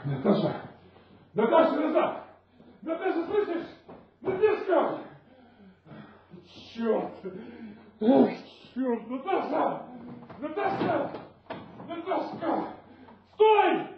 Наташа! Наташа, назад! Наташа, слышишь? Наташка! Черт! Ох, черт! Наташа! Наташка! Наташка! Стой!